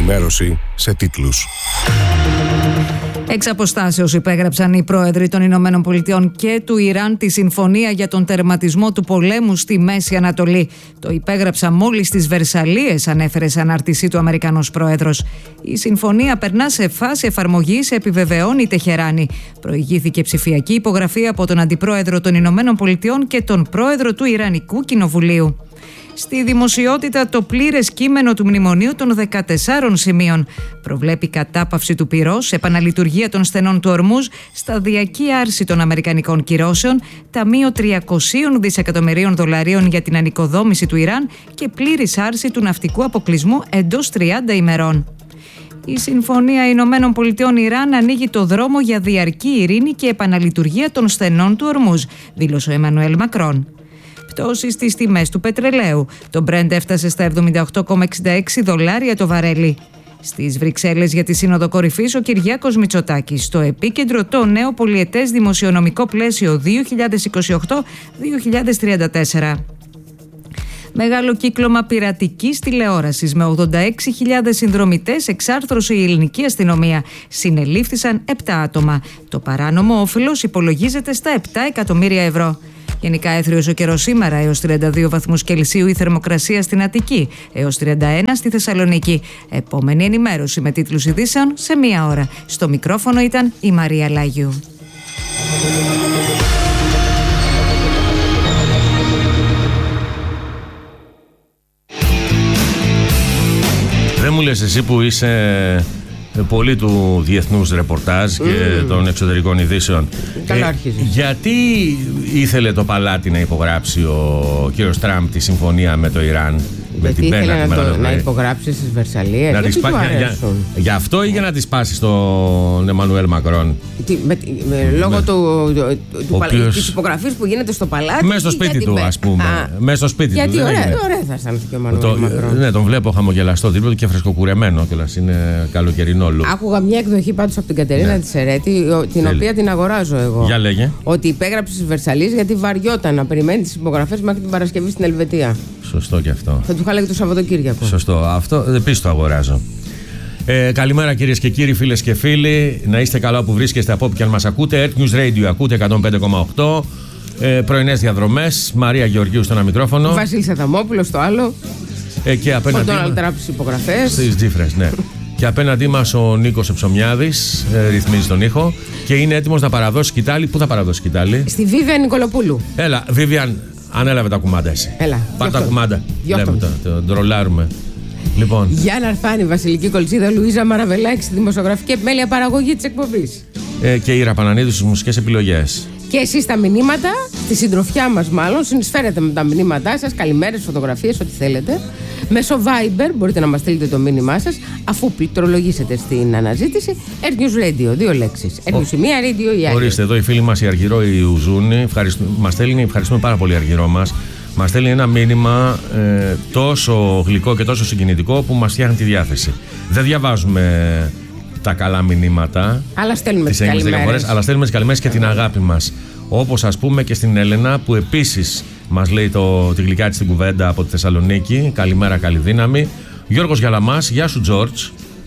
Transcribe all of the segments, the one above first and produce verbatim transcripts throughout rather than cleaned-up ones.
ενημέρωση σε τίτλους. Εξ αποστάσεως υπέγραψαν οι πρόεδροι των Ηνωμένων Πολιτειών και του Ιράν τη συμφωνία για τον τερματισμό του πολέμου στη Μέση Ανατολή. Το υπέγραψα μόλις στις Βερσαλίες, ανέφερε σε ανάρτησή του Αμερικανός πρόεδρος. Η συμφωνία περνά σε φάση εφαρμογής, επιβεβαιώνει η Τεχεράνη. Προηγήθηκε ψηφιακή υπογραφή από τον Αντιπρόεδρο των Ηνωμένων Πολιτειών και τον Πρόεδρο του Ιρανικού Κοινοβουλίου. Στη δημοσιότητα το πλήρες κείμενο του μνημονίου των δεκατεσσάρων σημείων προβλέπει κατάπαυση του πυρός, επαναλειτουργία των στενών του Ορμούζ, σταδιακή άρση των αμερικανικών κυρώσεων, ταμείο τριακοσίων δισεκατομμυρίων δολαρίων για την ανοικοδόμηση του Ιράν και πλήρης άρση του ναυτικού αποκλεισμού εντός τριάντα ημερών. Η Συμφωνία Ηνωμένων Πολιτειών Ιράν ανοίγει το δρόμο για διαρκή ειρήνη και επαναλειτουργία των στενών του Ορμούζ, δήλωσε ο Εμμανουέλ Μακρόν. Πτώση στις τιμές του πετρελαίου. Το Brent έφτασε στα εβδομήντα οκτώ κόμμα εξήντα έξι δολάρια το βαρέλι. Στις Βρυξέλλες για τη Σύνοδο Κορυφής ο Κυριάκος Μητσοτάκης. Στο επίκεντρο το νέο πολιετές δημοσιονομικό πλαίσιο δύο χιλιάδες είκοσι οκτώ δύο χιλιάδες τριάντα τέσσερα. Μεγάλο κύκλωμα πειρατικής τηλεόρασης με ογδόντα έξι χιλιάδες συνδρομητές εξάρθρωσε η ελληνική αστυνομία. Συνελήφθησαν επτά άτομα. Το παράνομο όφελος υπολογίζεται στα επτά εκατομμύρια ευρώ. Γενικά έθριος ο καιρός σήμερα, έως τριάντα δύο βαθμούς Κελσίου η θερμοκρασία στην Αττική, έως τριάντα ένα στη Θεσσαλονίκη. Επόμενη ενημέρωση με τίτλους ειδήσεων σε μία ώρα. Στο μικρόφωνο ήταν η Μαρία Λάγιου. Δεν μου λες εσύ που είσαι πολύ του διεθνούς ρεπορτάζ και mm. των εξωτερικών ειδήσεων. Καλά αρχίζει. Ε, γιατί ήθελε το παλάτι να υπογράψει ο κύριος Τραμπ τη συμφωνία με το Ιράν? Γιατί με την ήθελε πένα, να, το, το, να υπογράψει στις Βερσαλίες. Να γιατί του για, για, για αυτό ή για να τη σπάσει στον Εμμανουέλ Μακρόν? Τι, με, με, λόγω με, του, του, του οποίος, παλα, της υπογραφής που γίνεται στο παλάτι. Μέσα στο σπίτι του, ας πούμε. Μέσα στο σπίτι γιατί του. Γιατί ωραία, ωραία θα αισθάνεται και ο Εμμανουέλ Μακρόν. Ναι, τον βλέπω χαμογελαστό τρίπλο και φρεσκοκουρεμένο κιόλας. Είναι καλοκαιρινό λόγο. Άκουγα μια εκδοχή πάντως από την Κατερίνα ναι. της Ερέτη, την Θέλει. οποία την αγοράζω εγώ. Για λέγε. Ότι υπέγραψε στις Βερσαλίες γιατί βαριόταν να περιμένει τις υπογραφές μέχρι την Παρασκευή στην Ελβετία. Σωστό και αυτό. Θα του είχα λέγει το Σαββατοκύριακο. Σωστό. Αυτό επίσης το αγοράζω. Ε, καλημέρα κυρίες και κύριοι, φίλες και φίλοι. Να είστε καλά που βρίσκεστε από όπου και αν μας ακούτε. Earth News Radio ακούτε εκατόν πέντε κόμμα οκτώ. Ε, πρωινές διαδρομές. Μαρία Γεωργίου στο ένα μικρόφωνο. Βασίλης Αδαμόπουλος στο άλλο. Ε, και απέναντι. Ο Ντόναλντ Τραμπ στις υπογραφές. Στις τζίφρες, ναι. Και απέναντί μας ο Νίκος Εψομιάδης ε, ρυθμίζει τον ήχο και είναι έτοιμος να παραδώσει σκητάλη. Πού θα παραδώσει σκητάλη? Στη Βίβιαν Νικολοπούλου. Έλα, Βίβιαν, ανέλαβε τα κουμάντα εσύ. Έλα. Πάρ' τα κουμάντα. Λέμε το, το, το ρολάρουμε. Λοιπόν. Γιάννα Αρφάνη, Βασιλική Κολτσίδα, Λουίζα Μαραβελάκη στη δημοσιογραφική επιμέλεια παραγωγή της εκπομπής. Ε, και η Ραπανανίδου στις μουσικές επιλογές. Και εσείς τα μηνύματα, στη συντροφιά μας μάλλον, συνεισφέρετε με τα μηνύματά σας, καλημέρες, φωτογραφίες, ό,τι θέλετε. Μέσω Viber μπορείτε να μας στείλετε το μήνυμά σας, αφού πληκτρολογήσετε στην αναζήτηση Earth News Radio, δύο λέξεις. Earth News η μία, Radio η άλλη. Ορίστε, εδώ η φίλη μας η Αργυρό η Ουζούνη, μας στέλνει, ευχαριστούμε πάρα πολύ Αργυρό μας. Μας στέλνει ένα μήνυμα ε, τόσο γλυκό και τόσο συγκινητικό που μας φτιάχνει τη διάθεση. Δεν διαβάζουμε τα καλά μηνύματα, αλλά στέλνουμε τις καλημέρες. Αλλά στέλνουμε τις καλημέρες και την αγάπη μας. Όπως ας πούμε και στην Έλενα που επίσης μας λέει το, τη γλυκά της την κουβέντα από τη Θεσσαλονίκη. Καλημέρα, καλή δύναμη. Γιώργος Γιαλαμάς, γεια σου Τζόρτζ.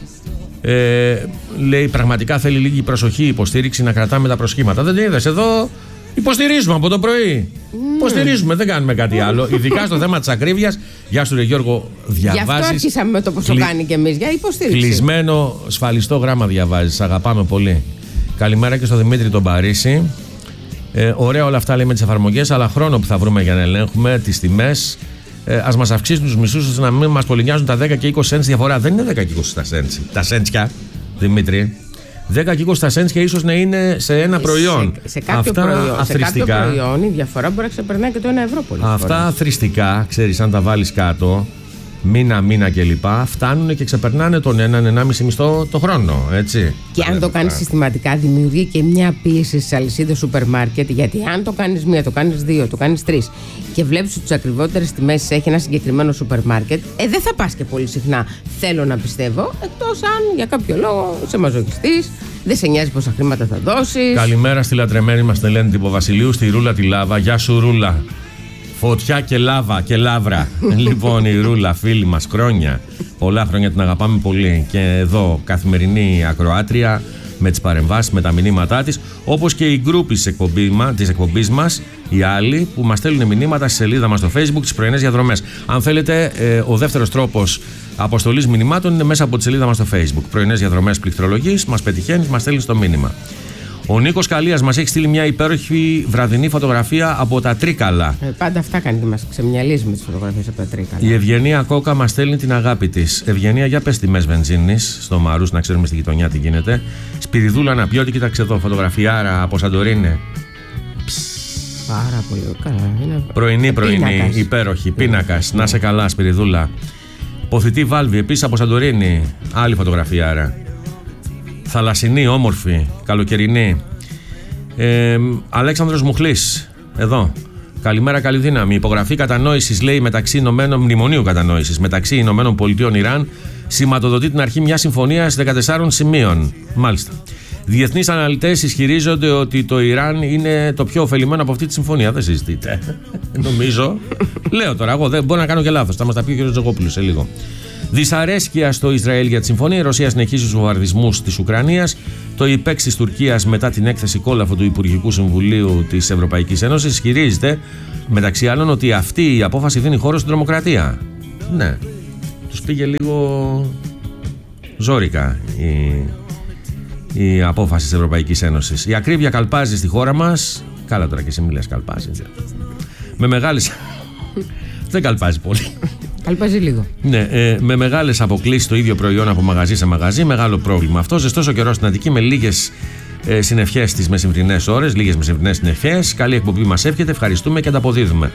Ε, λέει πραγματικά θέλει λίγη προσοχή, υποστήριξη, να κρατάμε τα προσχήματα. Δεν την είδες εδώ? Υποστηρίζουμε από το πρωί. Mm. Υποστηρίζουμε, δεν κάνουμε κάτι άλλο. Ειδικά στο θέμα της ακρίβειας. Γεια σου, ρε Γιώργο, διαβάζεις. Γι' αυτό αρχίσαμε με το πόσο Κλει... κάνει και εμείς. Για υποστήριξη. Κλεισμένο, σφαλιστό γράμμα διαβάζεις. Αγαπάμε πολύ. Καλημέρα και στο Δημήτρη τον Παρίσι. Ε, ωραία όλα αυτά λέει με τις εφαρμογές, αλλά χρόνο που θα βρούμε για να ελέγχουμε τις τιμές. Ε, ας μας αυξήσουν τους μισούς ώστε να μην μας πολυνιάζουν τα δέκα και είκοσι cents διαφορά. Δεν είναι δέκα και είκοσι τα cents. Τα σέντσια, Δημήτρη. δέκα και είκοσι τα cents και ίσως να είναι σε ένα προϊόν. Σε, σε, κάποιο, αυτά προϊόν, σε κάποιο προϊόν η διαφορά μπορεί να ξεπερνάει και το ένα ευρώ πολύ. Αυτά φορές. Αθρηστικά, ξέρεις, αν τα βάλεις κάτω, μήνα μήνα κλπ. Φτάνουν και ξεπερνάνε τον έναν ενάμιση μισθό το χρόνο. Έτσι. Και αν το κάνεις συστηματικά, δημιουργεί και μια πίεση στις αλυσίδες σούπερ μάρκετ. Γιατί αν το κάνεις μία, το κάνεις δύο, το κάνεις τρεις και βλέπεις ότι τις ακριβότερες τιμές έχει ένα συγκεκριμένο σούπερ μάρκετ, ε, δεν θα πας και πολύ συχνά. Θέλω να πιστεύω, εκτός αν για κάποιο λόγο είσαι μαζοχιστής, δεν σε νοιάζει πόσα χρήματα θα δώσεις. Καλημέρα στη λατρεμένη μας την Ελένη Τυποβασιλείου, στη Ρούλα τη Λάβα. Γεια σου, Ρούλα. Φωτιά και λάβα και λάβρα. Λοιπόν, η Ρούλα, φίλη μας, χρόνια. Πολλά χρόνια την αγαπάμε πολύ. Και εδώ, καθημερινή ακροάτρια, με τις παρεμβάσεις, με τα μηνύματά της, όπως και οι γκρούποι της εκπομπής μας, οι άλλοι που μας στέλνουν μηνύματα στη σελίδα μας στο Facebook, τις πρωινές διαδρομές. Αν θέλετε, ε, ο δεύτερος τρόπος αποστολής μηνυμάτων είναι μέσα από τη σελίδα μας στο Facebook. Πρωινές διαδρομές πληκτρολογής, μας πετυχαίνεις, μας στέλνεις το μήνυμα. Ο Νίκος Καλίας μας έχει στείλει μια υπέροχη βραδινή φωτογραφία από τα Τρίκαλα. Ε, πάντα αυτά κάνει και μας ξεμυαλίζει με τις φωτογραφίες από τα Τρίκαλα. Η Ευγενία Κόκα μας στέλνει την αγάπη της. Ευγενία, για πες τιμές βενζίνης στο Μαρούς, να ξέρουμε στη γειτονιά τι γίνεται. Σπυριδούλα να πιώτη, κοίταξε εδώ, φωτογραφιάρα από Σαντορίνη. Πάρα πολύ καλά. Είναι... Πρωινή, πρωινή, Πίνακας. υπέροχη, πίνακας. Να σε καλά, Σπυριδούλα. Ποθητή Βάλβη, επίσης από Σαντορίνη. Άλλη φωτογραφιάρα. Θαλασσινή, όμορφη, καλοκαιρινή. Ε, Αλέξανδρος Μουχλής, εδώ. Καλημέρα, καλή δύναμη. Υπογραφή κατανόησης, λέει, μεταξύ Ηνωμένων Μνημονίου κατανόησης μεταξύ Ηνωμένων Πολιτειών Ιράν σηματοδοτεί την αρχή μιας συμφωνίας δεκατεσσάρων σημείων. Μάλιστα. Διεθνείς αναλυτές ισχυρίζονται ότι το Ιράν είναι το πιο ωφελημένο από αυτή τη συμφωνία. Δεν συζητείτε. Νομίζω. Λέω τώρα, εγώ δεν μπορώ να κάνω και λάθος. Θα μας τα πει ο κ. Τζογόπουλος σε λίγο. Δυσαρέσκεια στο Ισραήλ για τη συμφωνία. Η Ρωσία συνεχίζει τους βομβαρδισμούς της Ουκρανίας. Το ΙΠΕΞ της Τουρκίας, μετά την έκθεση κόλαφο του Υπουργικού Συμβουλίου της Ευρωπαϊκής Ένωσης, ισχυρίζεται μεταξύ άλλων ότι αυτή η απόφαση δίνει χώρο στην τρομοκρατία. Ναι. Τους πήγε λίγο ζόρικα η, η απόφαση της Ευρωπαϊκής Ένωσης. Η ακρίβεια καλπάζει στη χώρα μας. Καλά τώρα και εσύ μιλάς καλπάζει. Με μεγάλες. Δεν καλπάζει πολύ. Καλπάζει λίγο. Ναι, ε, με μεγάλες αποκλίσεις το ίδιο προϊόν από μαγαζί σε μαγαζί. Μεγάλο πρόβλημα αυτό. Ζεστός ο καιρός στην Αττική με λίγες ε, συννεφιές τις μεσημβρινές ώρες. Λίγες μεσημβρινές συννεφιές. Καλή εκπομπή μας εύχεται. Ευχαριστούμε και ανταποδίδουμε.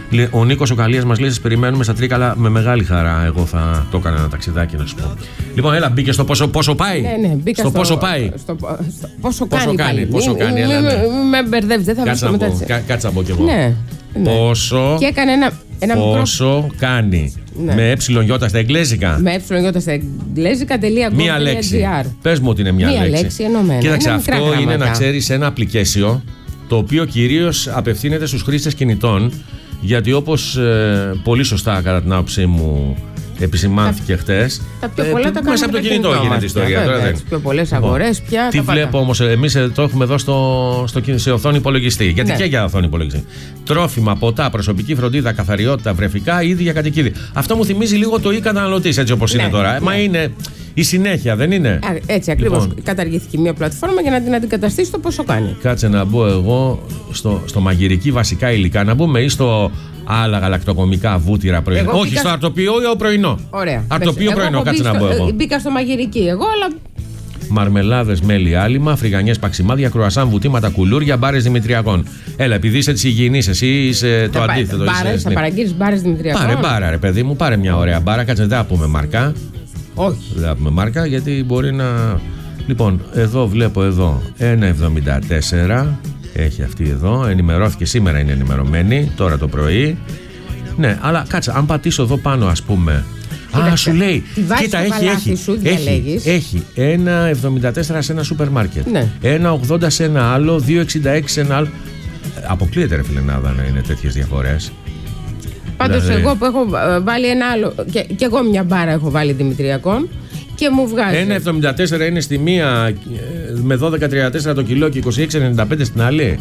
Ο Νίκος ο Καλίας μας λέει: σας περιμένουμε στα Τρίκαλα με μεγάλη χαρά. Εγώ θα το έκανα ένα ταξιδάκι να σου πω. Λοιπόν, έλα, μπήκε στο πόσο, πόσο πάει. Ναι, ναι, μπήκα στο, στο πόσο πάει. Στο, στο, πόσο, πόσο κάνει. κάνει, πόσο μη, κάνει, μη, έλα, ναι. Με μπερδεύεις, δεν θα βρεις το μετά. Κάτσε να πω κι εγώ. Ναι, ναι. Πόσο, και έκανε ένα, ένα πόσο μικρό... κάνει. Ναι. Με ε στα εγγλέζικα. Με ε στα εγγλέζικα. Μία λέξη. Πες μου ότι είναι μία, μία λέξη. λέξη ενωμένα. Κοίταξε, είναι αυτό είναι να ξέρεις ένα application το οποίο κυρίως απευθύνεται στους χρήστες κινητών. Γιατί όπως ε, πολύ σωστά κατά την άποψή μου επισημάνθηκε χτες, τα πιο πολλά ε, τα μέσα από το κινητό γίνεται η ιστορία. Βέβαια, τώρα, τις πιο πολλές αγορές πια. Τι βλέπω όμως, εμείς το έχουμε εδώ στο, στο, σε οθόνη υπολογιστή. Γιατί ναι. Και για οθόνη υπολογιστή. Τρόφιμα, ποτά, προσωπική φροντίδα, καθαριότητα, βρεφικά, ίδια κατοικίδια. Αυτό μου θυμίζει λίγο το e-καταναλωτής έτσι όπως ναι, είναι τώρα. Ναι. Μα είναι η συνέχεια, δεν είναι. Α, έτσι ακριβώς. Λοιπόν, καταργήθηκε μια πλατφόρμα για να την αντικαταστήσει το πόσο κάνει. Κάτσε να μπω εγώ στο, στο μαγειρική βασικά υλικά, να μπούμε ή στο άλλα γαλακτοκομικά βούτυρα πρωινό. Όχι, μπήκα... στο αρτοπείο ή ο πρωινό. Ωραία. Αρτοπείο πρωινό, κάτσε στο... να μπω εγώ. Μπήκα στο μαγειρική εγώ, αλλά. Μαρμελάδες, μέλι, άλυμα, φρυγανιές, παξιμάδια, κρουασάν, βουτήματα, κουλούρια, μπάρες Δημητριακών. Έλα, επειδή είσαι τη υγιεινή, εσύ είσαι το αντίθετο. Μπάρες, θα παραγγείλεις μπάρες Δημητριακών. Πάρε μπάρα, ρε παιδί μου, πάρε μια ωραία μπάρα. Κάτσε, δεν θα πούμε μαρκά. Όχι. Δεν θα πούμε μάρκα, γιατί μπορεί να. Λοιπόν, εδώ βλέπω εδώ ένα εβδομήντα τέσσερα. Έχει αυτή εδώ. Ενημερώθηκε σήμερα, είναι ενημερωμένη τώρα το πρωί. Ναι, αλλά κάτσε, αν πατήσω εδώ πάνω, ας πούμε. Κοίταξε, α, σου λέει. Κοίτα, έχει, έχει, σου έχει, έχει ένα εβδομήντα τέσσερα σε ένα σούπερ μάρκετ. Ναι. ένα ογδόντα σε ένα άλλο, δύο εξήντα έξι σε ένα άλλο. Αποκλείεται, ρε φιλενάδα, να είναι τέτοιες διαφορές. Πάντως, δηλαδή... εγώ που έχω βάλει ένα άλλο. Και, και εγώ μια μπάρα έχω βάλει Δημητριακών. Και μου βγάζει. ένα εβδομήντα τέσσερα είναι στη μία με δώδεκα τριάντα τέσσερα το κιλό και είκοσι έξι ενενήντα πέντε στην άλλη.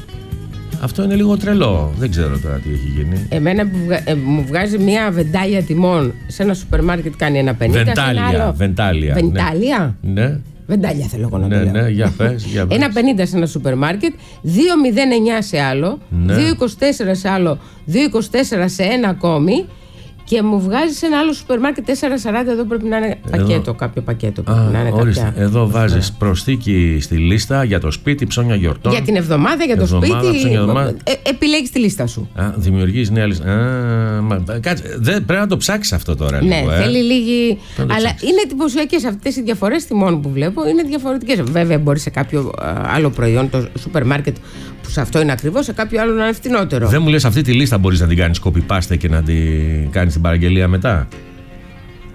Αυτό είναι λίγο τρελό. Δεν ξέρω τώρα τι έχει γίνει. Εμένα που βγα... ε, μου βγάζει μια βεντάλια τιμών σε ένα σούπερ μάρκετ κάνει ένα πενήντα. Βεντάλια. Άλλο... Βεντάλια. Βεντάλια. Ναι. Βεντάλια θέλω εγώ να ναι, το λέω. Ναι, για πες, για πες. ένα πενήντα σε ένα σούπερ μάρκετ, δύο μηδέν εννιά σε άλλο, ναι. δύο είκοσι τέσσερα σε άλλο, δύο είκοσι τέσσερα σε ένα ακόμη. Και μου βγάζει σε ένα άλλο σούπερ μάρκετ τέσσερα σαράντα. Εδώ πρέπει να είναι εδώ... πακέτο, κάποιο πακέτο. Πρέπει Α, να είναι κάποια... Εδώ βάζεις προσθήκη στη λίστα για το σπίτι, ψώνια γιορτών. Για την εβδομάδα, για το εβδομάδα, σπίτι. Ε, επιλέγεις τη λίστα σου. Α, δημιουργείς νέα λίστα. Α, μα... Κάτσε, δεν, πρέπει να το ψάξεις αυτό τώρα. Ναι, λίγο, ε. θέλει λίγη. Αλλά ψάξεις. Είναι εντυπωσιακές αυτές οι διαφορές τιμών που βλέπω. Είναι διαφορετικές. Βέβαια, μπορεί σε κάποιο άλλο προϊόν, το σούπερ μάρκετ, που σε αυτό είναι ακριβώς, σε κάποιο άλλο να είναι φτηνότερο. Δεν μου λες αυτή τη λίστα μπορείς να την κάνεις copy-paste και να την κάνεις την παραγγελία μετά.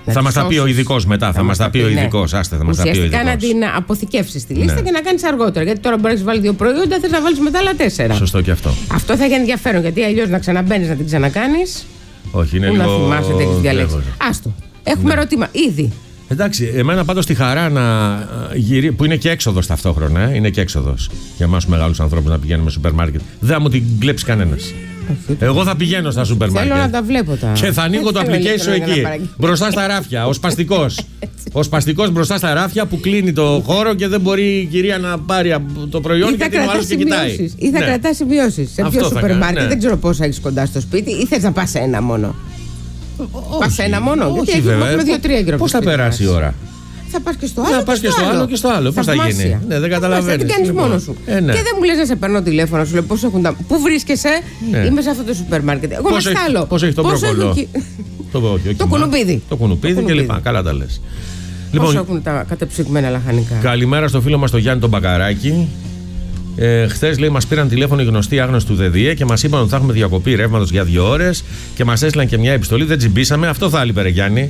Θα μας τα πει ο ειδικός μετά. Θα μας τα πει ο ειδικός. Άστε, θα μας τα πει ο ειδικός. Ουσιαστικά να την αποθηκεύσεις στη λίστα, ναι, και να κάνεις αργότερα. Γιατί τώρα μπορεί να έχεις βάλει δύο προϊόντα, θες να βάλεις μετά άλλα τέσσερα. Σωστό και αυτό. Αυτό θα έχει ενδιαφέρον, γιατί αλλιώς να ξαναμπαίνεις να την ξανακάνεις. Όχι, είναι Πού λίγο. να θυμάσαι τι έχεις διαλέξει. Άστο. Έχουμε, ναι, ερωτήμα. Ήδη. Εντάξει, εμένα πάντως τη χαρά να γυρί, που είναι και έξοδος ταυτόχρονα, ε, είναι και έξοδος για εμάς τους μεγάλους ανθρώπους να πηγαίνουμε στο σούπερ μάρκετ. Δεν θα μου την κλέψει κανένας. Εγώ θα πηγαίνω στα σούπερ μάρκετ. Θέλω να τα βλέπω τα. Και θα ανοίγω το application εκεί, μπροστά στα ράφια, ο σπαστικός. Ο σπαστικός μπροστά στα ράφια που κλείνει το χώρο και δεν μπορεί η κυρία να πάρει το προϊόν γιατί ο άλλος και κοιτάει. Ή θα, ναι, κρατά σημειώσεις. Σε ποιο σούπερ μάρκετ, ναι, δεν ξέρω πόσα έχεις κοντά στο σπίτι, ή θες να πας σε ένα μόνο. Πας ένα μόνο, όχι, γιατί βέβαια. έχουμε δύο-τρία γύρω. Πώς θα περάσει η ώρα? Θα πας και στο άλλο. Θα πας και στο άλλο και στο άλλο. Πώς θα γίνει? Ναι, δεν καταλαβαίνεις. Θα την κάνεις μόνος σου. Ε, ναι. Και δεν μου λες να σε παίρνω τηλέφωνο, σου λέω πώς έχουν τα. Πού βρίσκεσαι? Ναι. Είμαι σε αυτό το σούπερ μάρκετ. Εγώ με στάλω. Πώς έχει το μπροκολό? Το κουνουπίδι. Το κουνουπίδι και λοιπά. Καλά τα λες. Πώς έχουν τα κατεψυγμένα λαχανικά? Καλημέρα στο φίλο μας τον Γιάννη τον Μπακαράκη. Ε, Χθες λέει μας πήραν τηλέφωνο οι γνωστοί άγνωστοι του ΔΕΔΙΕ και μας είπαν ότι θα έχουμε διακοπή ρεύματος για δύο ώρες και μας έστειλαν και μια επιστολή. Δεν τσιμπήσαμε. Αυτό θα έλειπε, ρε Γιάννη.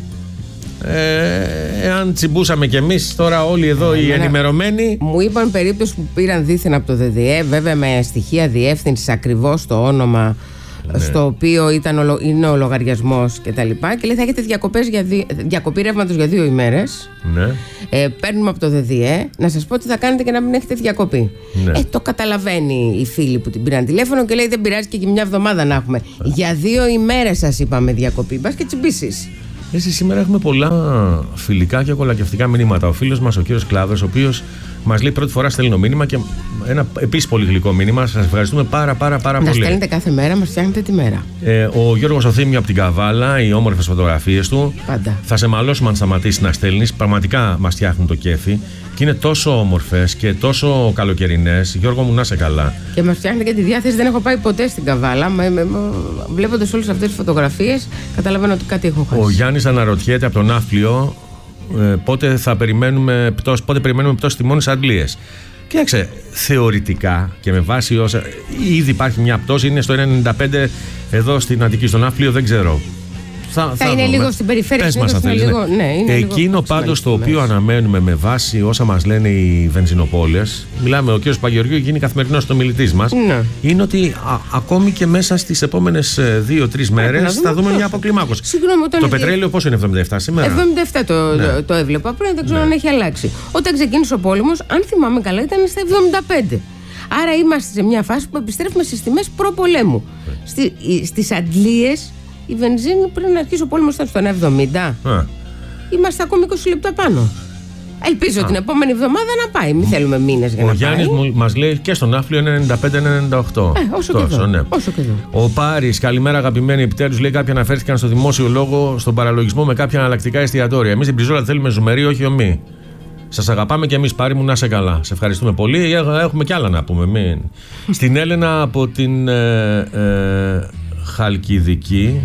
Ε, εάν τσιμπούσαμε κι εμείς τώρα όλοι εδώ ε, οι ενημερωμένοι. Μου είπαν περίπτωση που πήραν δήθεν από το ΔΕΔΙΕ, βέβαια με στοιχεία διεύθυνσης ακριβώς το όνομα, ναι, στο οποίο ήταν, είναι ο λογαριασμός και τα λοιπά, και λέει θα έχετε διακοπές για δι... διακοπή ρεύματος για δύο ημέρες, ναι, ε, παίρνουμε από το ΔΕΔΙΕ να σας πω τι θα κάνετε και να μην έχετε διακοπή, ναι. ε, Το καταλαβαίνει η φίλη που την πήραν τηλέφωνο και λέει δεν πειράζει και, και μια εβδομάδα να έχουμε, ε. για δύο ημέρες σας είπαμε διακοπή, πας και τσιμπήσεις. Εσύ σήμερα έχουμε πολλά φιλικά και κολακευτικά μηνύματα. Ο φίλος μας ο κύριος Κλάδος, ο οποίος μας λέει πρώτη φορά στέλνω μήνυμα και ένα επίσης πολύ γλυκό μήνυμα. Σας ευχαριστούμε πάρα πάρα πάρα να πολύ. Να στέλνετε κάθε μέρα, μας φτιάχνετε τη μέρα. Ε, ο Γιώργος ο Θήμιο από την Καβάλα, οι όμορφες φωτογραφίες του. Πάντα. Θα σε μαλώσουμε αν σταματήσει να στέλνεις. Πραγματικά μας φτιάχνουν το κέφι. Και είναι τόσο όμορφες και τόσο καλοκαιρινές. Γιώργο μου, να είσαι καλά. Και μας φτιάχνετε και τη διάθεση. Δεν έχω πάει ποτέ στην Καβάλα. Βλέποντας όλες αυτές τις φωτογραφίες, καταλαβαίνω ότι κάτι έχω χάσει. Ο Γιάννης αναρωτιέται από τον Ναύπλιο ε, πότε θα περιμένουμε πτώση, πότε περιμένουμε πτώση τιμών στις Αγγλίες. Κοίταξε, θεωρητικά και με βάση όσα. Ήδη υπάρχει μια πτώση, είναι στο ένα ενενήντα πέντε εδώ στην Αττική, στον Ναύπλιο, δεν ξέρω. Θα, θα, θα είναι δούμε. Λίγο στην περιφέρεια. Πες μας, θα θέλεις, λίγο, ναι. Ναι, είναι εκείνο πάντως το οποίο αναμένουμε με βάση όσα μας λένε οι βενζινοπόλες, μιλάμε, ο κ. Παγεωργίου γίνει καθημερινός συνομιλητής μας, ναι, είναι ότι α, ακόμη και μέσα στις επόμενες δύο τρεις μέρες θα δούμε μια αποκλιμάκωση. Συγγνώμη, το πετρέλαιο πόσο είναι, εβδομήντα επτά σήμερα? εβδομήντα επτά το, ναι, το, το έβλεπα πριν, δεν ξέρω, ναι, αν έχει αλλάξει. Όταν ξεκίνησε ο πόλεμος, αν θυμάμαι καλά, ήταν στα εβδομήντα πέντε. Άρα είμαστε σε μια φάση που επιστρέφουμε στις τιμές προ-πολέμου. Ναι. Στη, στις Αντλίες η βενζίνη πριν να αρχίσει ο πόλεμος ήταν στον εβδομήντα. Α. Είμαστε ακόμη είκοσι λεπτά πάνω. Ελπίζω Α. την επόμενη εβδομάδα να πάει. Μην θέλουμε μήνες για ο να Γιάννης πάει. Ο Γιάννης μας λέει και στον Ναύπλιο είναι ενενήντα πέντε ενενήντα οκτώ. Ε, όσο, Τόσο, και εδώ, ναι. όσο και εδώ. Ο Πάρης, καλημέρα αγαπημένοι. Επιτέλους λέει κάποιοι αναφέρθηκαν στο δημόσιο λόγο στον παραλογισμό με κάποια εναλλακτικά εστιατόρια. Εμείς την Πριζόλα θέλουμε ζουμερί, όχι ομί. Σας αγαπάμε και εμείς, Πάρη μου, να είσαι καλά. Σε ευχαριστούμε πολύ. Έχουμε κι άλλα να πούμε. Μην. Στην Έλενα από την ε, ε, Χαλκιδική.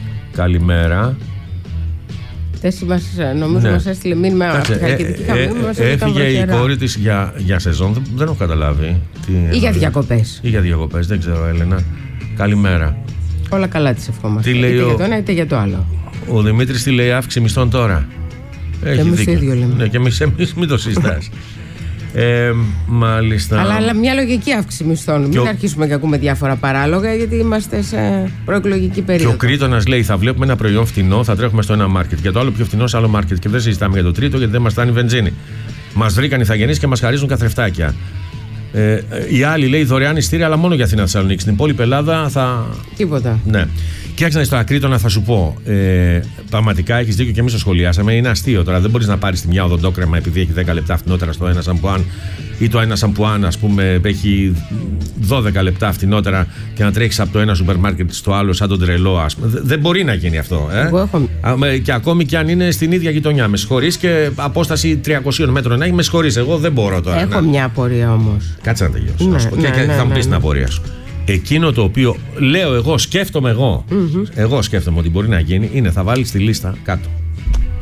Καλημέρα. Μας, νομίζω, ναι, μας έστειλε μήνυμα από τη Χαλκιδική. Ε, ε, έφυγε η κόρη της για, για σεζόν. Δεν, δεν έχω καταλάβει. Τι, ή για διακοπές. Ή για διακοπές, δεν ξέρω, Έλενα. Καλημέρα. Όλα καλά της ευχόμαστε. Τι λέει είτε ο... για το ένα είτε για το άλλο. Ο Δημήτρης τι λέει, αύξηση μισθών τώρα? Έχει εμείς το ίδιο λέμε. Ναι, και εμείς, εμείς μην το συζητάς. Ε, μάλιστα. Αλλά, αλλά μια λογική αύξηση μισθών. Μην ο... αρχίσουμε και ακούμε διάφορα παράλογα, γιατί είμαστε σε προεκλογική περίοδο. Και ο Κρήτονας λέει: θα βλέπουμε ένα προϊόν φτηνό, θα τρέχουμε στο ένα μάρκετ. Και το άλλο πιο φτηνό σε άλλο μάρκετ. Και δεν συζητάμε για το τρίτο, γιατί δεν μας φτάνει βενζίνη. Μας βρήκαν οι θαγενείς και μας χαρίζουν καθρεφτάκια. Ε, οι άλλοι λέει δωρεάν ειστήρια, αλλά μόνο για Αθήνα Θεσσαλονίκη. Στην υπόλοιπη Ελλάδα θα. Τίποτα. Ναι. Κοίταξε στο Ακρίτονα, θα σου πω. Ε, πραγματικά έχεις δίκιο και εμείς το σχολιάσαμε. Είναι αστείο τώρα. Δεν μπορείς να πάρεις τη μια οδοντόκρεμα επειδή έχει δέκα λεπτά φτηνότερα στο ένα σαμπουάν, ή το ένα σαμπουάν, ας πούμε, έχει δώδεκα λεπτά φτηνότερα και να τρέχεις από το ένα σούπερ μάρκετ στο άλλο σαν τον τρελό, ας πούμε. Δεν μπορεί να γίνει αυτό. Ε? Εγώ έχω... Και ακόμη και αν είναι στην ίδια γειτονιά. Με συγχωρείς, και απόσταση τριακοσίων μέτρων να έχει, με συγχωρείς. Εγώ δεν μπορώ τώρα. Έχω να... μια απορία όμως. Κάτσε να τελειώσω. Ναι, ναι, και, ναι, και θα μου ναι, πεις ναι. την απορία σου. Εκείνο το οποίο λέω εγώ, σκέφτομαι εγώ, mm-hmm. εγώ σκέφτομαι ότι μπορεί να γίνει, είναι θα βάλεις τη λίστα κάτω.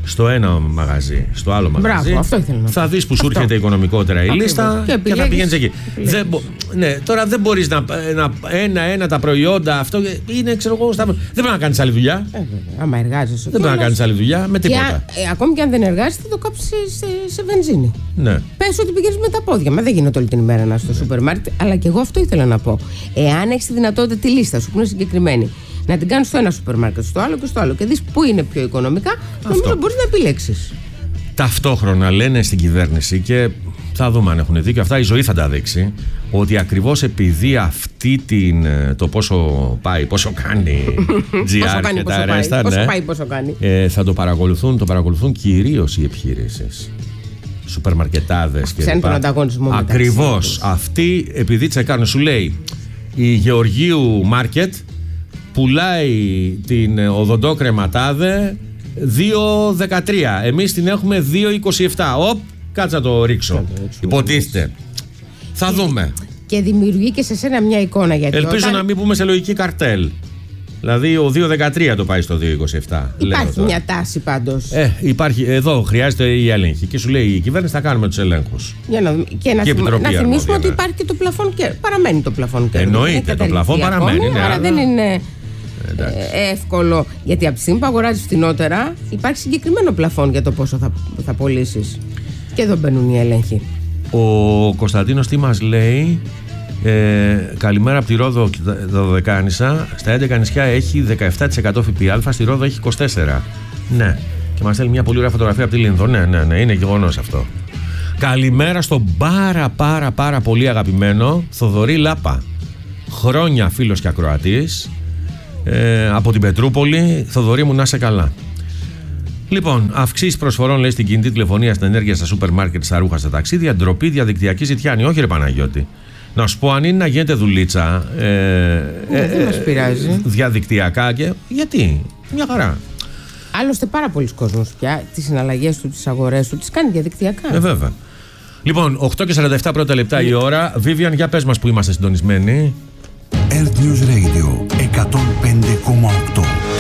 στο ένα μαγαζί, στο άλλο μαγαζί. Μπράβο, αυτό ήθελα να πω. Θα δεις που σου έρχεται οικονομικότερα η Ακριβώς. λίστα και, και θα πηγαίνεις εκεί. Δεν, ναι, τώρα δεν μπορείς να, να ένα-ένα τα προϊόντα. Αυτό είναι, ξέρω εγώ, στα, δεν πρέπει να κάνεις άλλη δουλειά. Ε, άμα εργάζεσαι. Δεν πρέπει να κάνεις άλλη δουλειά με τίποτα. Και, ε, ακόμη και αν δεν εργάζεσαι, θα το κάψεις σε, σε, σε βενζίνη. Ναι. Πες ότι πηγαίνεις με τα πόδια. Μα δεν γίνεται όλη την ημέρα να είσαι στο ναι. σούπερ μάρκετ. Αλλά και εγώ αυτό ήθελα να πω. Εάν έχεις τη δυνατότητα τη λίστα σου που είναι συγκεκριμένη, να την κάνεις στο ένα σούπερ μάρκετ, στο άλλο και στο άλλο και δεις πού είναι πιο οικονομικά, νομίζω μπορείς να επιλέξεις. Ταυτόχρονα λένε στην κυβέρνηση, και θα δούμε αν έχουν δίκιο αυτά, η ζωή θα τα δείξει, ότι ακριβώς επειδή αυτή την, το πόσο πάει, πόσο κάνει τζι αρ και τα ρέστα, πόσο πάει, πόσο κάνει, ε, θα το παρακολουθούν, το παρακολουθούν κυρίως οι επιχειρήσεις. Σούπερ μαρκετάδες και τον ανταγωνισμό. Ακριβώς. Αυτοί, επειδή τσεκάρουν, σου λέει η Γεωργίου Μάρκετ πουλάει την οδοντόκρεμα τάδε δύο δεκατρία. Εμείς την έχουμε δύο είκοσι επτά. Οπ, κάτσα το ρίξω. Υποτίθεται. Θα δούμε. Και δημιουργεί και σε σένα μια εικόνα. Γιατί ελπίζω όταν... να μην πούμε σε λογική καρτέλ. Δηλαδή ο δύο δεκατρία το πάει στο δύο είκοσι επτά. Υπάρχει μια τάση πάντως. Ε, υπάρχει. Εδώ χρειάζεται η έλεγχη. Και σου λέει η κυβέρνηση θα κάνουμε τους ελέγχους. Για να, και να, και θυμ, να θυμίσουμε αρμόδια, ότι ναι. υπάρχει και το πλαφόν και παραμένει το πλαφόν και εννοείται, το πλαφόν παραμένει. Ακόμη, ναι, άρα αλλά... δεν είναι ε, εύκολο. Γιατί από τη στιγμή που αγοράζεις φθηνότερα, υπάρχει συγκεκριμένο πλαφόν για το πόσο θα, θα πωλήσεις. Και εδώ μπαίνουν οι έλεγχοι. Ο Κωνσταντίνος τι μας λέει? Ε, καλημέρα από τη Ρόδο Δωδεκάνησα. Στα έντεκα νησιά έχει δεκαεπτά τοις εκατό ΦΠΑ, στη Ρόδο έχει είκοσι τέσσερα τοις εκατό. Ναι. Και μας στέλνει μια πολύ ωραία φωτογραφία από τη Λίνδο. Ναι, ναι, ναι, είναι γεγονός αυτό. Καλημέρα στον πάρα πάρα πάρα πολύ αγαπημένο Θοδωρή Λάπα. Χρόνια φίλος και ακροατής. Ε, από την Πετρούπολη. Θοδωρή μου, να είσαι καλά. Λοιπόν, αυξήσεις προσφορών, λέει, στην κινητή τηλεφωνία, στην ενέργεια, στα σούπερ μάρκετ, στα ρούχα, στα ταξίδια, ντροπή διαδικτυακή ζητιάνη. Όχι, ρε Παναγιώτη. Να σου πω, αν είναι να γίνεται δουλίτσα. Ε, ναι, ε, δεν μας πειράζει. Διαδικτυακά και. Γιατί, μια χαρά. Άλλωστε, πάρα πολλοί κόσμος πια τις συναλλαγές του, τις αγορές του, τις κάνει διαδικτυακά. Ε, βέβαια. Λοιπόν, οκτώ και σαράντα επτά πρώτα λεπτά η ώρα. Βίβιαν, για πες μας που είμαστε συντονισμένοι. Earth News Radio εκατόν πέντε κόμμα οκτώ.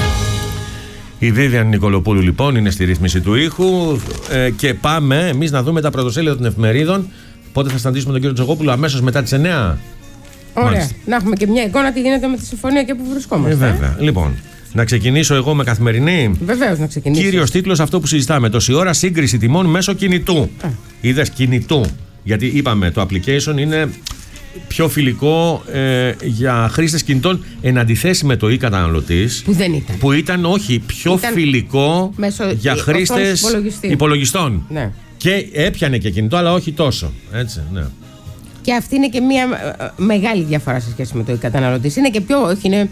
Η Βίβιαν Νικολοπούλου λοιπόν είναι στη ρύθμιση του ήχου ε, και πάμε εμείς να δούμε τα πρωτοσέλιδα των εφημερίδων. Πότε θα συναντήσουμε τον κύριο Τζογόπουλο? Αμέσως μετά τις εννιά. Ωραία. Μάλιστα. Να έχουμε και μια εικόνα τι γίνεται με τη συμφωνία και που βρισκόμαστε. Ε, βέβαια. Ε? Λοιπόν, να ξεκινήσω εγώ με καθημερινή. Βεβαίως, να ξεκινήσω. Κύριος τίτλος, αυτό που συζητάμε τόση ώρα, σύγκριση τιμών μέσω κινητού. Είδες, κινητού. Γιατί είπαμε, το application είναι πιο φιλικό ε, για χρήστες κινητών εν αντιθέσει με το e-καταναλωτής. Που δεν ήταν. Που ήταν, όχι, πιο ήταν φιλικό μέσω, για χρήστες υπολογιστών. Ναι. Και έπιανε και κινητό, αλλά όχι τόσο. Έτσι, ναι. Και αυτή είναι και μια μεγάλη διαφορά σε σχέση με το e-καταναλωτής. Είναι και πιο, όχι, είναι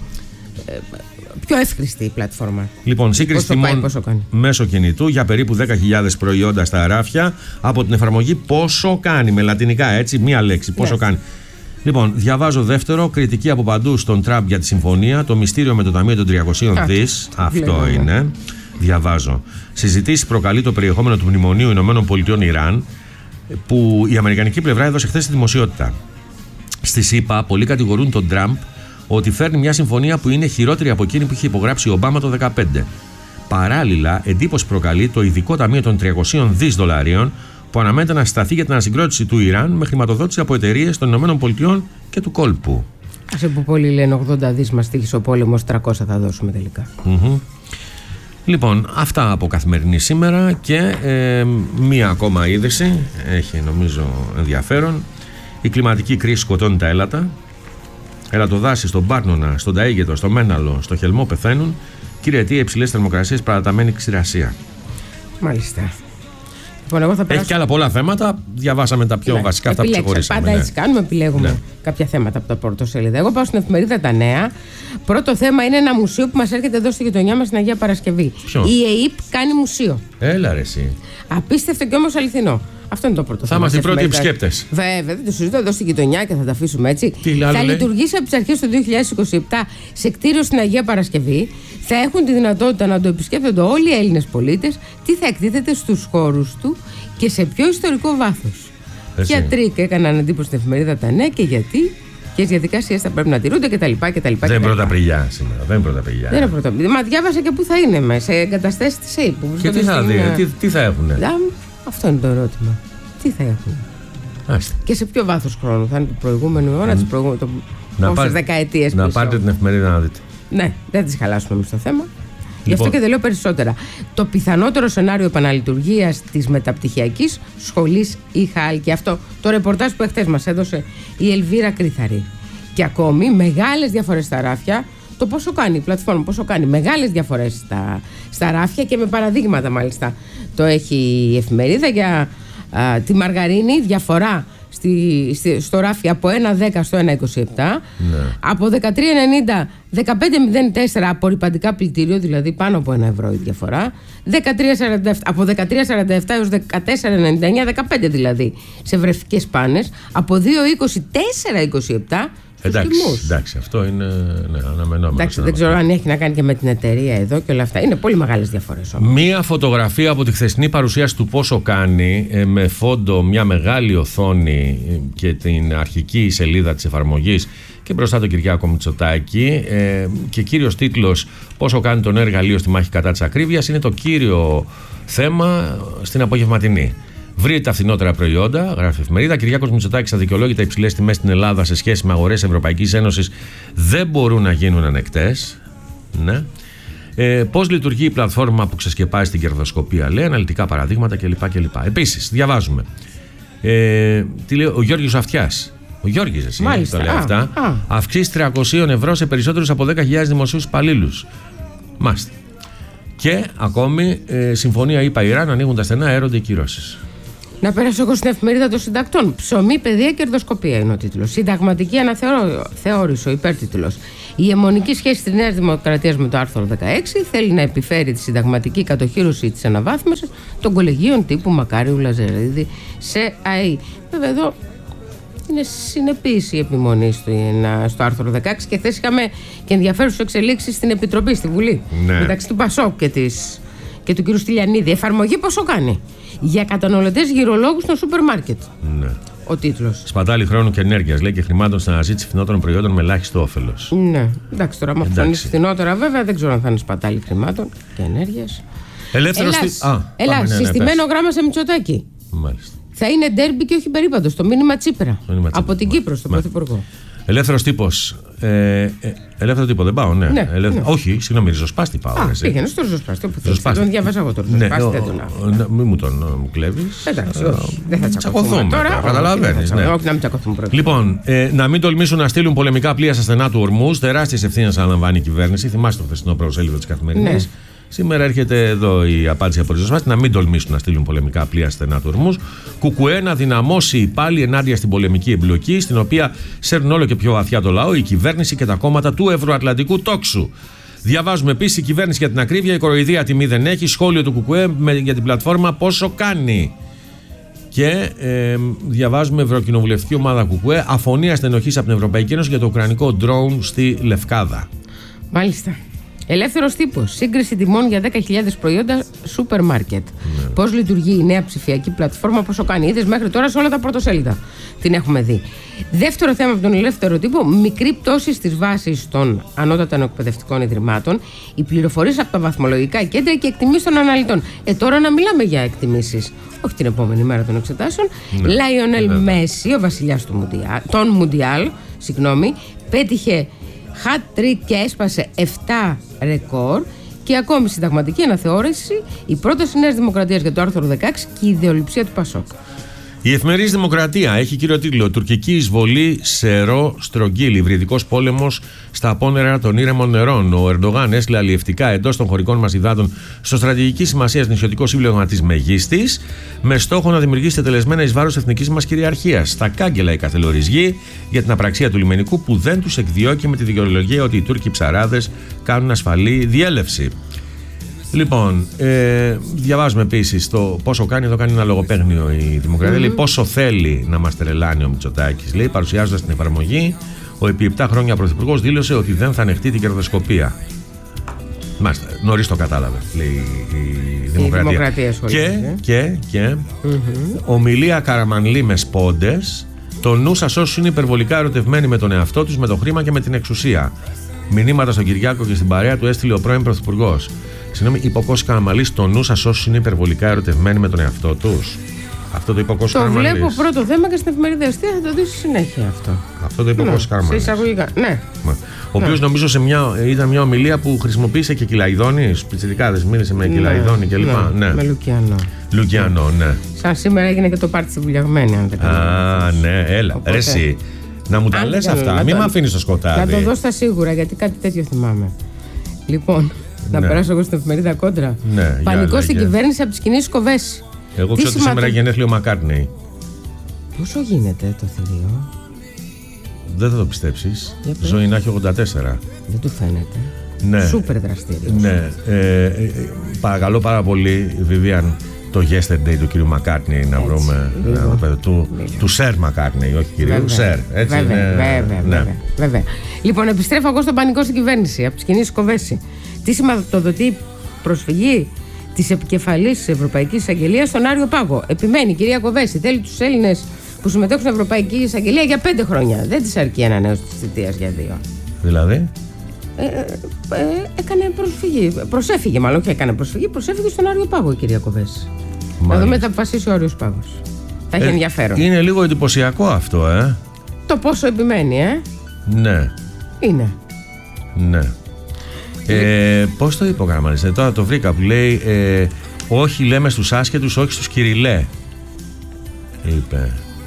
πιο εύχρηστη η πλατφόρμα. Λοιπόν, σύγκριση τιμών μέσω κινητού για περίπου δέκα χιλιάδες προϊόντα στα ράφια από την εφαρμογή Πόσο Κάνει. Με λατινικά, έτσι, μία λέξη. Πόσο yes. κάνει. Λοιπόν, διαβάζω δεύτερο. Κριτική από παντού στον Τραμπ για τη συμφωνία. Το μυστήριο με το Ταμείο των τριακοσίων δις. Αυτό βλέπω, είναι. Ναι. Διαβάζω. Συζητήσεις προκαλεί το περιεχόμενο του Μνημονίου Ηνωμένων Πολιτειών Ιράν, που η αμερικανική πλευρά έδωσε χθες στη δημοσιότητα. Στη ΣΥΠΑ, πολλοί κατηγορούν τον Τραμπ ότι φέρνει μια συμφωνία που είναι χειρότερη από εκείνη που είχε υπογράψει ο Ομπάμα το δύο χιλιάδες δεκαπέντε. Παράλληλα, εντύπωση προκαλεί το ειδικό ταμείο των τριακοσίων δις δολαρίων που αναμένεται να σταθεί για την ανασυγκρότηση του Ιράν με χρηματοδότηση από εταιρείες των Ηνωμένων Πολιτειών και του κόλπου. Άσε που πολλοί λένε ογδόντα δις μας τύχησε ο πόλεμος, τριακόσια θα δώσουμε τελικά. Mm-hmm. Λοιπόν, αυτά από καθημερινή σήμερα και ε, μία ακόμα είδηση, έχει νομίζω ενδιαφέρον. Η κλιματική κρίση σκοτώνει τα έλατα. Ελατοδάσοι στον Πάρνονα, στον Ταΐγετο, στο Μέναλο, στο Χελμό πεθαίνουν. Κύριε αιτία, υψηλές θερμοκρασίες, παραταμένη ξηρασία. Μάλιστα. Λοιπόν, εγώ θα περάσω... Έχει και άλλα πολλά θέματα. Διαβάσαμε τα πιο ναι, βασικά, αυτά που ξεχωρίσαμε. Πάντα ναι. έτσι κάνουμε, επιλέγουμε ναι. κάποια θέματα από τα πρωτοσέλιδα. Εγώ πάω στην εφημερίδα Τα Νέα. Πρώτο θέμα είναι ένα μουσείο που μας έρχεται εδώ στη γειτονιά μας στην Αγία Παρασκευή. Ποιο? Η ΕΕΠ κάνει μουσείο. Έλα ρε εσύ. Απίστευτο και όμως αληθινό. Αυτό είναι το πρώτο θα θέμα. είμαστε οι πρώτοι επισκέπτες. Βέβαια, δεν το συζητώ εδώ στην γειτονιά και θα τα αφήσουμε έτσι. Τι θα λέει? λειτουργήσει από τις αρχές του δύο χιλιάδες είκοσι επτά σε κτίριο στην Αγία Παρασκευή. Θα έχουν τη δυνατότητα να το επισκέπτονται όλοι οι Έλληνες πολίτες. Τι θα εκτίθεται στους χώρους του και σε πιο ιστορικό βάθος. Ποια τρίκ έκαναν εντύπωση στην εφημερίδα Τα Νέα και γιατί? ποιες διαδικασίες θα πρέπει να τηρούνται κτλ. κτλ. Δεν είναι πρώτα πριλιά σήμερα. Δεν είναι πρώτα πριλιά. Δεν είναι πρώτα πριλιά. Μα διάβασα και πού θα είναι μέσα, σε εγκαταστάσεις της ΕΕΠ. Και τι θα δει, τι, τι θα έχουν. Αυτό είναι το ερώτημα. Τι θα έχουν. Άστε. Και σε ποιο βάθος χρόνου θα είναι το προηγούμενο αιώνα, τις προηγούμενες δεκαετίες. Να πάρετε την εφημερίδα να δείτε. Ναι, δεν τις χαλάσουμε εμείς το θέμα. Γι' Λοιπόν. αυτό και δεν λέω περισσότερα. Το πιθανότερο σενάριο επαναλειτουργίας της μεταπτυχιακής σχολής η Χάλκη. Αυτό το ρεπορτάζ που εχθές μας έδωσε η Ελβίρα Κρυθαρή. Και ακόμη μεγάλες διαφορές στα ράφια. Το πόσο κάνει η πλατφόρμα, πόσο κάνει μεγάλες διαφορές στα, στα ράφια και με παραδείγματα μάλιστα. Το έχει η εφημερίδα για α, τη μαργαρίνη, διαφορά στη, στη, στο ράφι από ένα δέκα στο ένα είκοσι επτά, ναι. Από δεκατρία ενενήντα δεκαπέντε μηδέν τέσσερα απορριπαντικά πλυντήριο, δηλαδή πάνω από ένα ευρώ η διαφορά, δεκατρία σαράντα επτά, από δεκατρία σαράντα επτά έως δεκατέσσερα ενενήντα εννιά, δεκαπέντε δηλαδή σε βρεφικές πάνες, από δύο είκοσι τέσσερα είκοσι επτά. Εντάξει, εντάξει, αυτό είναι ναι, αναμενόμενο. Εντάξει, δεν ξέρω αν έχει να κάνει και με την εταιρεία εδώ και όλα αυτά. Είναι πολύ μεγάλες διαφορές όμως. Μία φωτογραφία από τη χθεσινή παρουσίαση του πόσο κάνει, με φόντο μια μεγάλη οθόνη και την αρχική σελίδα της εφαρμογής και μπροστά τον Κυριάκο Μητσοτάκη, και κύριος τίτλος «Πόσο κάνει το νέο εργαλείο στη μάχη κατά της ακρίβειας» είναι το κύριο θέμα στην απογευματινή. Βρείτε τα φθηνότερα προϊόντα, γράφει η εφημερίδα. Κυριάκος Μητσοτάκης αδικαιολόγητα υψηλές τιμές στην Ελλάδα σε σχέση με αγορές Ευρωπαϊκής Ένωσης δεν μπορούν να γίνουν ανεκτές. Ναι. Ε, πώς λειτουργεί η πλατφόρμα που ξεσκεπάζει την κερδοσκοπία, λέει, αναλυτικά παραδείγματα κλπ. κλπ. Επίσης, διαβάζουμε. Ε, τι λέει ο Γιώργος Αυτιάς. Ο Γιώργης, εσύ, μάλιστα, το λέει α, αυτά. Α. Αυξήσει τριακόσια ευρώ σε περισσότερους από δέκα χιλιάδες δημοσίους υπαλλήλους. Μάλιστα. Και ακόμη, ε, συμφωνία ΗΠΑ-Ιράν, ανοίγουν τα στενά, έρονται οι κυρώσεις. Να περάσω εγώ στην εφημερίδα των συντακτών. Ψωμί, παιδεία, κερδοσκοπία είναι ο τίτλος. Συνταγματική αναθεώρηση, ο υπέρτιτλος. Η αιμονική σχέση της Νέας Δημοκρατίας με το άρθρο δεκαέξι θέλει να επιφέρει τη συνταγματική κατοχήρωση της αναβάθμισης των κολεγίων τύπου Μακάριου Λαζερίδη σε ΑΕΗ. Βέβαια εδώ είναι συνεπής η επιμονή στο άρθρο δεκαέξι και χθες είχαμε και ενδιαφέρουσες εξελίξεις στην Επιτροπή, στη Βουλή. Ναι. Μεταξύ του Πασόκ και, της, και του κ. Στυλιανίδη. Εφαρμογή πόσο κάνει. Για καταναλωτές γυρολόγους στο σούπερ μάρκετ. Ναι. Ο τίτλος. Σπατάλη χρόνου και ενέργειας, λέει, και χρημάτων στην αναζήτηση φθηνότερων προϊόντων με ελάχιστο όφελος. Ναι. Εντάξει, τώρα, άμα θα είναι φθηνότερα, βέβαια, δεν ξέρω αν θα είναι σπατάλη χρημάτων και ενέργειας. Ελεύθερο στη... Ελά, ναι, ναι, συστημένο γράμμα σε Μητσοτάκη. Μάλιστα. Θα είναι ντέρμπι και όχι περίπατος. Το μήνυμα Τσίπρα. Μήνυμα από την Κύπρο, στον Πρωθυπουργό. Ελεύθερος τύπος. Ε, ε, ελεύθερο τύπο, δεν πάω, ναι. ναι, Ελεύθερο... ναι. Όχι, συγγνώμη, ριζοσπάστη πάω. Α, πήγαινε στο ριζοσπάστη. Όπου θες. Τον διάβαζα εγώ τον ριζοσπάστη. Ναι, δεν τον Μην μου τον μου κλέβεις. Εντάξει, όχι. Δεν θα τσακωθούμε τώρα. Καταλαβαίνεις. Όχι, να μην τσακωθούμε πρώτα. Λοιπόν, ε, να μην τολμήσουν να στείλουν πολεμικά πλοία στα στενά του Ορμούζ. Τεράστιες ευθύνες αναλαμβάνει η κυβέρνηση. Θυμάστε το χθεσινό προσέλιδο της Καθημερινής. Σήμερα έρχεται εδώ η απάντηση από ριζοσπάστη να μην τολμήσουν να στείλουν πολεμικά πλοία στα στενά του Ορμούζ. Κουκουέ να δυναμώσει πάλι ενάντια στην πολεμική εμπλοκή, στην οποία σέρνουν όλο και πιο βαθιά το λαό, η κυβέρνηση και τα κόμματα του ευρωατλαντικού τόξου. Διαβάζουμε επίσης: η κυβέρνηση για την ακρίβεια, η κοροϊδία τιμή δεν έχει. Σχόλιο του Κουκουέ για την πλατφόρμα πόσο κάνει. Και ε, διαβάζουμε: Ευρωκοινοβουλευτική ομάδα Κουκουέ αφωνεί αστενοχής από την Ευρωπαϊκή Ένωση για το ουκρανικό ντρόουν στη Λευκάδα. Μάλιστα. Ελεύθερος τύπος. Σύγκριση τιμών για δέκα χιλιάδες προϊόντα σούπερ μάρκετ. Ναι. Πώς λειτουργεί η νέα ψηφιακή πλατφόρμα, πόσο κάνει. Είδες μέχρι τώρα σε όλα τα πρωτοσέλιδα. Την έχουμε δει. Δεύτερο θέμα από τον ελεύθερο τύπο. Μικρή πτώση στις βάσεις των ανώτατων εκπαιδευτικών ιδρυμάτων. Οι πληροφορίες από τα βαθμολογικά κέντρα και εκτιμήσεις των αναλυτών. Ε, τώρα να μιλάμε για εκτιμήσεις. Όχι την επόμενη μέρα των εξετάσεων. Ναι. Λάιονελ ναι. Μέση, ο βασιλιάς του Μουντιάλ, των Μουντιάλ, συγγνώμη, πέτυχε hat-trick και έσπασε επτά ρεκόρ. Και ακόμη συνταγματική αναθεώρηση, η πρόταση Νέας Δημοκρατίας για το άρθρο δεκαέξι και η ιδεολειψία του Πασόκ. Η εφημερίδα Δημοκρατία έχει κύριο τίτλο «Τουρκική εισβολή σε ρο στρογγύλι. Υβριδικός πόλεμος στα απόνερα των ήρεμων νερών». Ο Ερντογάν έστειλε αλλιευτικά εντός των χωρικών μας υδάτων στο στρατηγική σημασία νησιωτικό σύμπλεγμα της Μεγίστης, με στόχο να δημιουργήσει τελεσμένα εις βάρος εθνικής μας κυριαρχίας. Στα κάγκελα η καθελοριζγή για την απραξία του λιμενικού που δεν τους εκδιώκει με τη δικαιολογία ότι οι Τούρκοι ψαράδες κάνουν ασφαλή διέλευση. Λοιπόν, ε, διαβάζουμε επίσης το πόσο κάνει, εδώ κάνει ένα λογοπαίγνιο η Δημοκρατία. Mm-hmm. Λέει πόσο θέλει να μας τρελάνει ο Μητσοτάκης. Λέει, παρουσιάζοντας την εφαρμογή, ο επί επτά χρόνια πρωθυπουργός δήλωσε ότι δεν θα ανεχτεί την κερδοσκοπία. Μάλιστα, νωρίς το κατάλαβε, λέει η Δημοκρατία. Η Δημοκρατία και, και, και mm-hmm. ομιλία Καραμανλή με σπόντες, Το νου σας όσους είναι υπερβολικά ερωτευμένοι με τον εαυτό τους, με το χρήμα και με την εξουσία. Μηνύματα στον Κυριάκο και στην παρέα του έστειλε ο πρώην Πρωθυπουργός. Συγγνώμη, είπε ο Κώστας Καραμανλής, το νου σας όσους είναι υπερβολικά ερωτευμένοι με τον εαυτό τους. Αυτό το είπε ο Κώστας Καραμανλής. Το βλέπω πρώτο θέμα και στην εφημερίδα Αστεία, θα το δεις στη συνέχεια αυτό. Αυτό το είπε ο Κώστας Καραμανλής. Σε εισαγωγικά, ναι. Ο οποίος ναι. νομίζω σε μια, ήταν μια ομιλία που χρησιμοποίησε και Κυλαϊδόνης, πιτσιρικάδες, μίλησε με ναι. Κυλαϊδόνη κλπ. Ναι, ναι. Με Λουκιανό. Λουκιανό, ναι. Σαν σήμερα έγινε και το πάρτι στη Βουλιαγμένη, αν δεν κάνω. Α, ναι, έλα. Οπότε... Ρε εσύ, να μου τα λες αυτά, μην με αφήνεις στο σκοτάδι. Να το δω στα σίγουρα, γιατί κάτι τέτοιο θυμάμαι. Λοιπόν, να ναι. περάσω εγώ στην εφημερίδα Κόντρα. Ναι, Πανικό στην κυβέρνηση από τις κινήσεις Κοβέση. Εγώ ξέρω ότι σήμερα γενέθλιο Μακάρτνεϊ. Πόσο γίνεται το θηρίο? Δεν θα το πιστέψεις. Ζωή να έχει ογδόντα τέσσερα. Δεν του φαίνεται. Ναι. Σούπερ δραστήριος. Ναι. Ε, ε, παρακαλώ πάρα πολύ, Βιβίαν, το yesterday του κύριου Μακάρτνεϊ να βρούμε. Λίγο, να, του, του Σερ Μακάρτνεϊ, όχι κυρίου. Σερ. Έτσι βέβαια, είναι, βέβαια, ναι. βέβαια, βέβαια. Λοιπόν, επιστρέφω εγώ στον πανικό στην κυβέρνηση από τις κινήσεις Κοβέση. Τι σηματοδοτεί προσφυγή της επικεφαλής της Ευρωπαϊκής Εισαγγελίας στον Άριο Πάγο. Επιμένει η κυρία Κοβέση, θέλει τους Έλληνες που συμμετέχουν στην Ευρωπαϊκή Εισαγγελία για πέντε χρόνια. Δεν της αρκεί ένα νέο της θητείας για δύο. Δηλαδή. Ε, ε, έκανε προσφυγή. Προσέφυγε, μάλλον και έκανε προσφυγή. Προσέφυγε στον Άριο Πάγο η κυρία Κοβέση. Να δούμε θα αποφασίσει ο Άριος Πάγος. Θα έχει ε, ενδιαφέρον. Είναι λίγο εντυπωσιακό αυτό, ε. Το πόσο επιμένει, ε. Ναι. Είναι. Ναι. Ε, πώς το είπε ο Καραμανλής, τώρα το βρήκα που λέει ε, όχι λέμε στους άσχετους, όχι στους κυριλέ. Είπε.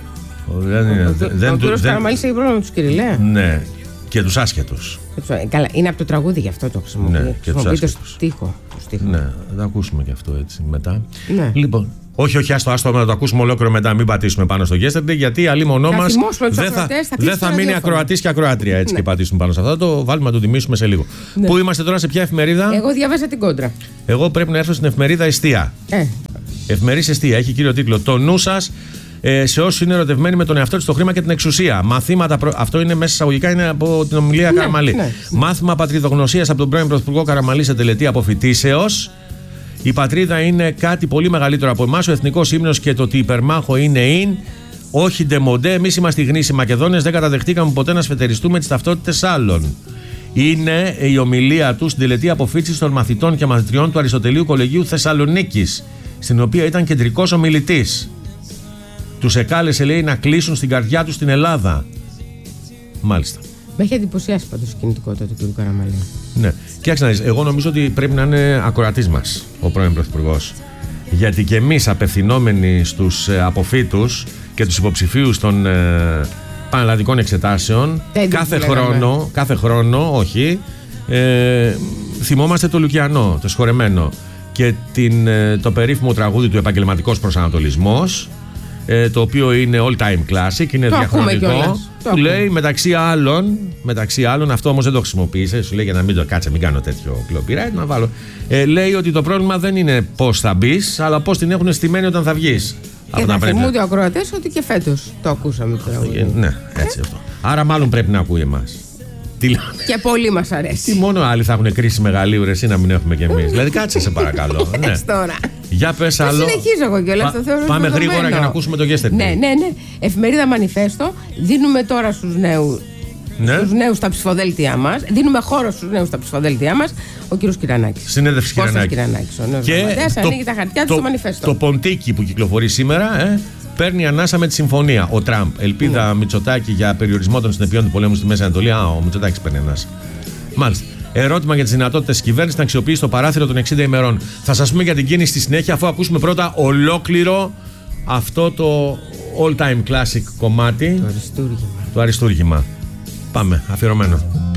Δεν είναι. Ο κύριος Καραμανλής έχει πρόβλημα με τους κυριλέ. Ναι. Και τους άσχετους. Καλά, είναι από το τραγούδι, γι' αυτό το χρησιμοποιεί. Ναι, και τους άσχετους. Στο στίχο. Ναι, θα ακούσουμε και αυτό έτσι μετά. Ναι. Λοιπόν. Όχι, όχι, άστο, άστο, να το ακούσουμε ολόκληρο μετά. Μην πατήσουμε πάνω στο yesterday, γιατί αλίμονό μας δεν θα, δε θα μείνει ακροατής και ακροάτρια έτσι ναι. και πατήσουμε πάνω σε αυτό. Θα το βάλουμε να το τιμήσουμε σε λίγο. Ναι. Πού είμαστε τώρα, σε ποια εφημερίδα? Εγώ διαβάσα την Κόντρα. Εγώ πρέπει να έρθω στην εφημερίδα Εστία. Ε. Εφημερίδα Εστία, έχει κύριο τίτλο Το νου σας ε, σε όσους είναι ερωτευμένοι με τον εαυτό τους, το χρήμα και την εξουσία. Μαθήματα, προ... αυτό είναι μέσα εισαγωγικά, είναι από την ομιλία ναι, Καραμανλή. Ναι, ναι. Μάθημα πατριδογνωσίας από τον πρώην Πρωθυπουργό Καραμανλή σε τελετή αποφοιτήσεως. Η πατρίδα είναι κάτι πολύ μεγαλύτερο από εμάς. Ο εθνικός ύμνος και το ότι υπερμάχο είναι in. Όχι ντεμοντέ. Εμείς είμαστε οι γνήσιοι Μακεδόνες. Δεν καταδεχτήκαμε ποτέ να σφετεριστούμε τις ταυτότητες άλλων. Είναι η ομιλία του στην τελετή αποφοίτησης των μαθητών και μαθητριών του Αριστοτελείου Κολεγίου Θεσσαλονίκης, στην οποία ήταν κεντρικός ομιλητής. Τους εκάλεσε, λέει, να κλείσουν στην καρδιά τους την Ελλάδα. Μάλιστα. Με έχει εντυπωσιάσει πάντως η κινητικότητα του κ. Καραμανλή. Ναι. Κοίταξε να δεις, εγώ νομίζω ότι πρέπει να είναι ακροατής μας ο πρώην Πρωθυπουργός. Γιατί και εμείς απευθυνόμενοι στους ε, αποφύτους και τους υποψηφίους των ε, πανελλαδικών εξετάσεων, κάθε χρόνο, κάθε χρόνο, όχι, ε, θυμόμαστε το Λουκιανό, το σχορεμένο, και την, ε, το περίφημο τραγούδι του Επαγγελματικός Προσανατολισμός, ε, το οποίο είναι all time classic, είναι το διαχρονικό. Του λέει μεταξύ άλλων, μεταξύ άλλων, αυτό όμως δεν το χρησιμοποίησε, σου λέει για να μην το κάτσε, μην κάνω τέτοιο copyright, να βάλω. Ε, λέει ότι το πρόβλημα δεν είναι πώς θα μπει, αλλά πώς την έχουν στημένη όταν θα βγεις. Και θα θυμούνται οι ακροατές ότι και φέτος το ακούσαμε. Ε, ναι, έτσι ε? αυτό. Άρα μάλλον πρέπει να ακούει εμάς. Και πολύ μας αρέσει. Τι μόνο άλλοι θα έχουν κρίση μεγαλείου, ρε, εσύ να μην έχουμε κι εμείς. Δηλαδή κάτσε σε παρακαλώ. Ναι. Τώρα. Για πες άλλο. Συνεχίζω εγώ κιόλας, το θεωρώ. Πάμε γρήγορα για να ακούσουμε το yesterday. Ναι, ναι, ναι. Εφημερίδα Μανιφέστο. Δίνουμε τώρα στους νέους. Ναι. Στους νέους τα ψηφοδέλτια μας. Δίνουμε χώρο στους νέους τα ψηφοδέλτια μας. Ο κύριος Κυρανάκης. Συνέντευξη Κυρανάκη. Ο νέος γραμματέας ανοίγει τα χαρτιά του στο Μανιφέστο. Το ποντίκι που κυκλοφορεί σήμερα, ε, παίρνει ανάσα με τη συμφωνία. Ο Τραμπ. Ελπίδα ναι. Μητσοτάκη για περιορισμό των συνεπειών του πολέμου στη Μέση Ανατολή. Α, ο Μητσοτάκης παίρνει ανάσα. Μάλιστα. Ερώτημα για τις δυνατότητες της κυβέρνησης να αξιοποιήσει το παράθυρο των εξήντα ημερών. Θα σας πούμε για την κίνηση στη συνέχεια, αφού ακούσουμε πρώτα ολόκληρο αυτό το all time classic κομμάτι. Το αριστούργημα. Το αριστούργημα. Πάμε, αφιερωμένο.